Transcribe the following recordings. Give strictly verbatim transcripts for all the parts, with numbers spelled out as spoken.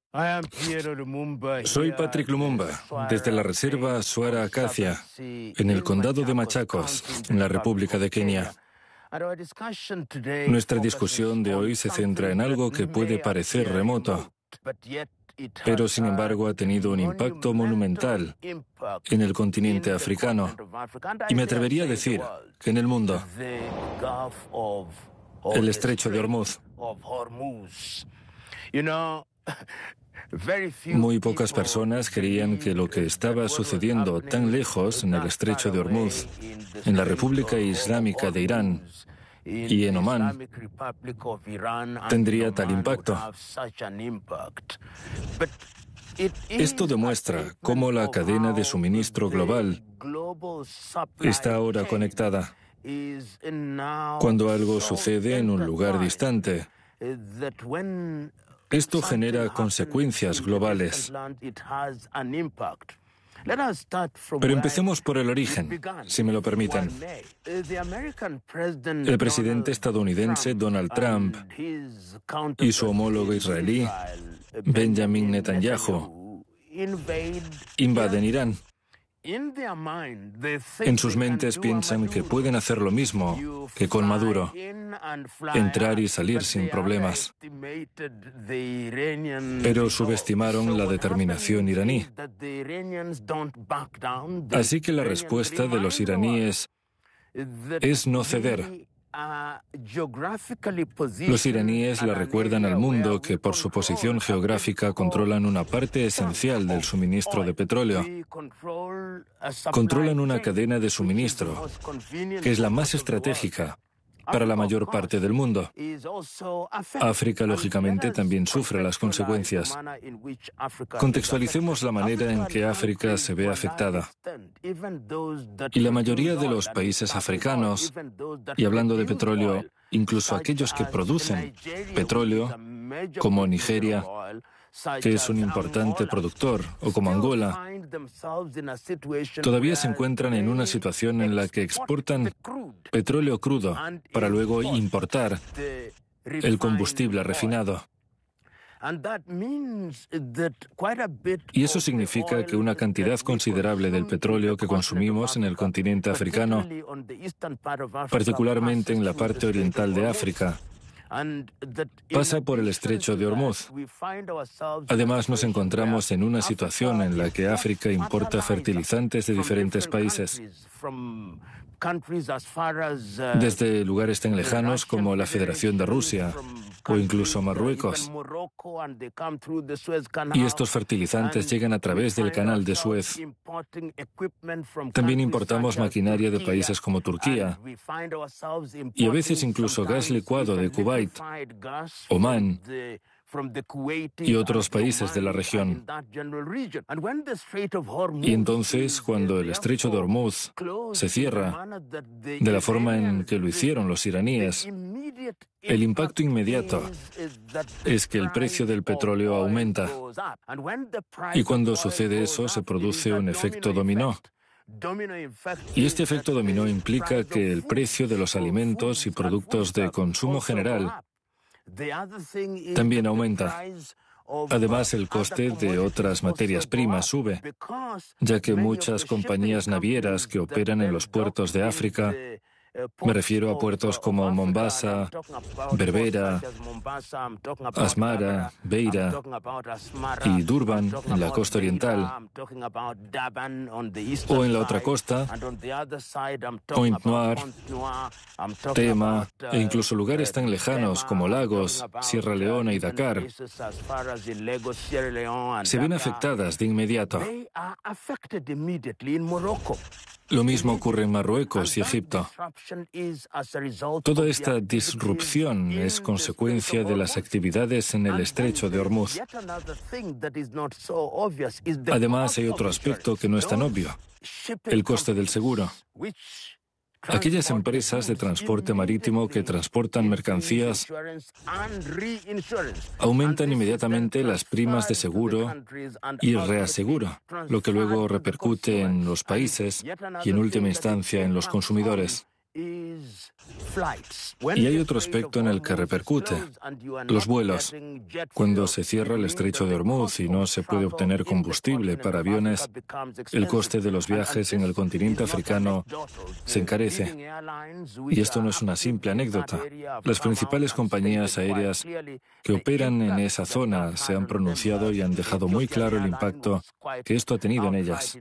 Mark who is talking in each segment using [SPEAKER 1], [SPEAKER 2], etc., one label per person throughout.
[SPEAKER 1] Soy Patrick Lumumba, desde la reserva Swara Acacia, en el condado de Machakos, en la República de Kenia. Nuestra discusión de hoy se centra en algo que puede parecer remoto, pero sin embargo ha tenido un impacto monumental en el continente africano, y me atrevería a decir que en el mundo: el estrecho de Hormuz. Muy pocas personas creían que lo que estaba sucediendo tan lejos en el estrecho de Hormuz, en la República Islámica de Irán y en Omán, tendría tal impacto. Esto demuestra cómo la cadena de suministro global está ahora conectada. Cuando algo sucede en un lugar distante, esto genera consecuencias globales. Pero empecemos por el origen, si me lo permiten. El presidente estadounidense Donald Trump y su homólogo israelí, Benjamin Netanyahu, invaden Irán. En sus mentes piensan que pueden hacer lo mismo que con Maduro, entrar y salir sin problemas. Pero subestimaron la determinación iraní. Así que la respuesta de los iraníes es no ceder. Los iraníes le recuerdan al mundo que por su posición geográfica controlan una parte esencial del suministro de petróleo. Controlan una cadena de suministro que es la más estratégica para la mayor parte del mundo. África, lógicamente, también sufre las consecuencias. Contextualicemos la manera en que África se ve afectada. Y la mayoría de los países africanos, y hablando de petróleo, incluso aquellos que producen petróleo, como Nigeria, que es un importante productor, o como Angola, todavía se encuentran en una situación en la que exportan petróleo crudo para luego importar el combustible refinado. Y eso significa que una cantidad considerable del petróleo que consumimos en el continente africano, particularmente en la parte oriental de África, pasa por el estrecho de Hormuz. Además, nos encontramos en una situación en la que África importa fertilizantes de diferentes países, desde lugares tan lejanos como la Federación de Rusia o incluso Marruecos. Y estos fertilizantes llegan a través del canal de Suez. También importamos maquinaria de países como Turquía y a veces incluso gas licuado de Kuwait, Omán y otros países de la región. Y entonces, cuando el estrecho de Hormuz se cierra, de la forma en que lo hicieron los iraníes, el impacto inmediato es que el precio del petróleo aumenta. Y cuando sucede eso, se produce un efecto dominó. Y este efecto dominó implica que el precio de los alimentos y productos de consumo general también aumenta. Además, el coste de otras materias primas sube, ya que muchas compañías navieras que operan en los puertos de África, me refiero a puertos como Mombasa, Berbera, Asmara, Beira y Durban en la costa oriental, o en la otra costa, Point Noir, Tema, e incluso lugares tan lejanos como Lagos, Sierra Leona y Dakar, se ven afectadas de inmediato. Lo mismo ocurre en Marruecos y Egipto. Toda esta disrupción es consecuencia de las actividades en el estrecho de Hormuz. Además, hay otro aspecto que no es tan obvio: el coste del seguro. Aquellas empresas de transporte marítimo que transportan mercancías aumentan inmediatamente las primas de seguro y reaseguro, lo que luego repercute en los países y en última instancia en los consumidores. Y hay otro aspecto en el que repercute: los vuelos. Cuando se cierra el estrecho de Hormuz y no se puede obtener combustible para aviones, el coste de los viajes en el continente africano se encarece. Y esto no es una simple anécdota. Las principales compañías aéreas que operan en esa zona se han pronunciado y han dejado muy claro el impacto que esto ha tenido en ellas.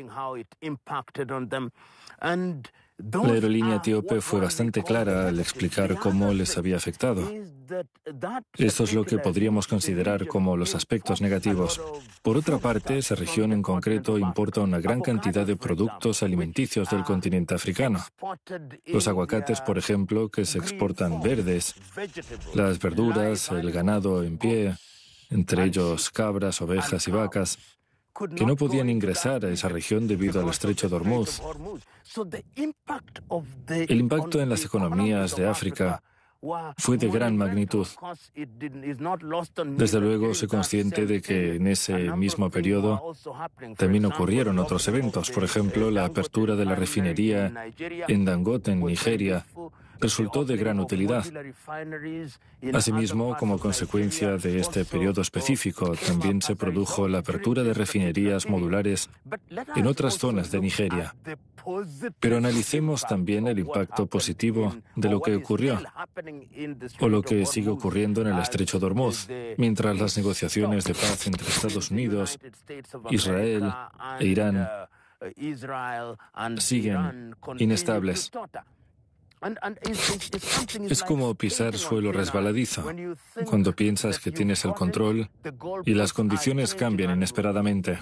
[SPEAKER 1] La aerolínea etíope fue bastante clara al explicar cómo les había afectado. Esto es lo que podríamos considerar como los aspectos negativos. Por otra parte, esa región en concreto importa una gran cantidad de productos alimenticios del continente africano. Los aguacates, por ejemplo, que se exportan verdes, las verduras, el ganado en pie, entre ellos cabras, ovejas y vacas, que no podían ingresar a esa región debido al estrecho de Hormuz. El impacto en las economías de África fue de gran magnitud. Desde luego, soy consciente de que en ese mismo periodo también ocurrieron otros eventos. Por ejemplo, la apertura de la refinería en Dangote, en Nigeria, resultó de gran utilidad. Asimismo, como consecuencia de este periodo específico, también se produjo la apertura de refinerías modulares en otras zonas de Nigeria. Pero analicemos también el impacto positivo de lo que ocurrió, o lo que sigue ocurriendo en el estrecho de Hormuz, mientras las negociaciones de paz entre Estados Unidos, Israel e Irán siguen inestables. Es como pisar suelo resbaladizo, cuando piensas que tienes el control y las condiciones cambian inesperadamente.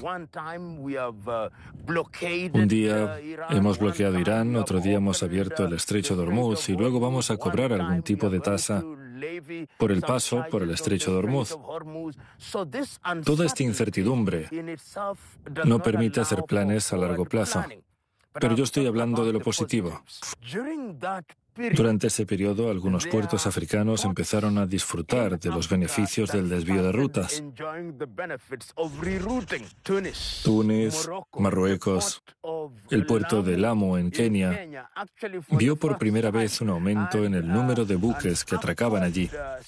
[SPEAKER 1] Un día hemos bloqueado Irán, otro día hemos abierto el estrecho de Hormuz y luego vamos a cobrar algún tipo de tasa por el paso por el estrecho de Hormuz. Toda esta incertidumbre no permite hacer planes a largo plazo. Pero yo estoy hablando de lo positivo. Durante ese periodo, algunos puertos africanos empezaron a disfrutar de los beneficios del desvío de rutas. Túnez, Marruecos, el puerto de Lamu en Kenia vio por primera vez un aumento en el número de buques que atracaban allí.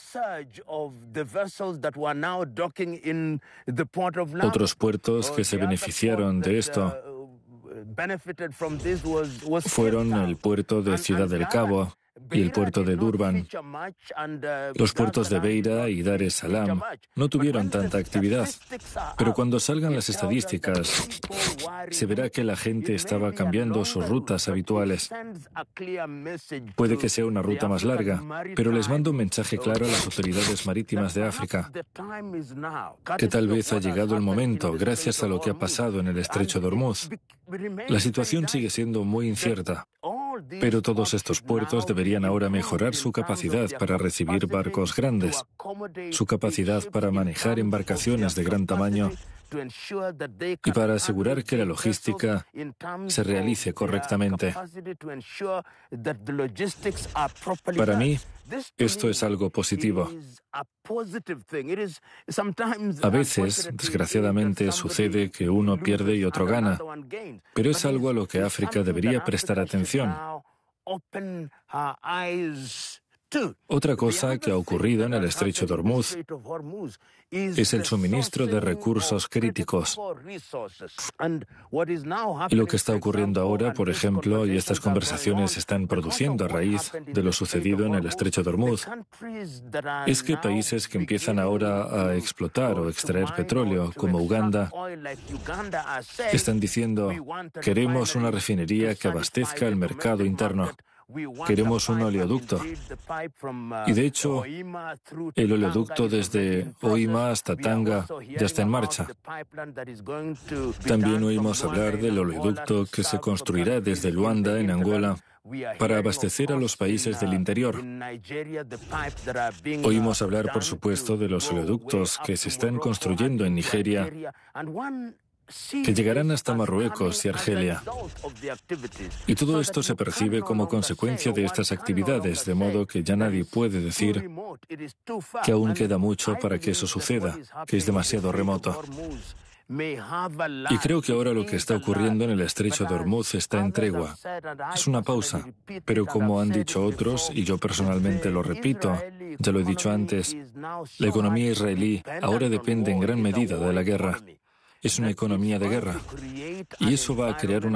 [SPEAKER 1] Otros puertos que se beneficiaron de esto fueron el puerto de Ciudad del Cabo y el puerto de Durban. Los puertos de Beira y Dar es Salaam no tuvieron tanta actividad, pero cuando salgan las estadísticas, se verá que la gente estaba cambiando sus rutas habituales. Puede que sea una ruta más larga, pero les mando un mensaje claro a las autoridades marítimas de África, que tal vez ha llegado el momento, gracias a lo que ha pasado en el estrecho de Hormuz. La situación sigue siendo muy incierta, pero todos estos puertos deberían ahora mejorar su capacidad para recibir barcos grandes, su capacidad para manejar embarcaciones de gran tamaño y para asegurar que la logística se realice correctamente. Para mí, esto es algo positivo. A veces, desgraciadamente, sucede que uno pierde y otro gana, pero es algo a lo que África debería prestar atención. Otra cosa que ha ocurrido en el estrecho de Hormuz es el suministro de recursos críticos. Y lo que está ocurriendo ahora, por ejemplo, y estas conversaciones se están produciendo a raíz de lo sucedido en el estrecho de Hormuz, es que países que empiezan ahora a explotar o extraer petróleo, como Uganda, están diciendo: queremos una refinería que abastezca el mercado interno. Queremos un oleoducto. Y de hecho, el oleoducto desde Hoima hasta Tanga ya está en marcha. También oímos hablar del oleoducto que se construirá desde Luanda, en Angola, para abastecer a los países del interior. Oímos hablar, por supuesto, de los oleoductos que se están construyendo en Nigeria, que llegarán hasta Marruecos y Argelia. Y todo esto se percibe como consecuencia de estas actividades, de modo que ya nadie puede decir que aún queda mucho para que eso suceda, que es demasiado remoto. Y creo que ahora lo que está ocurriendo en el estrecho de Hormuz está en tregua. Es una pausa. Pero como han dicho otros, y yo personalmente lo repito, ya lo he dicho antes, la economía israelí ahora depende en gran medida de la guerra. Es una economía de guerra. Y eso va a crear una